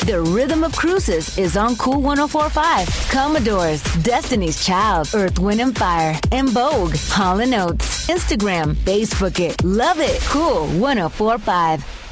The Rhythm of Cruises is on Cool 104.5. Commodores, Destiny's Child, Earth, Wind and Fire, and Vogue, Hall & Oates. Instagram, Facebook it, love it. Cool 104.5.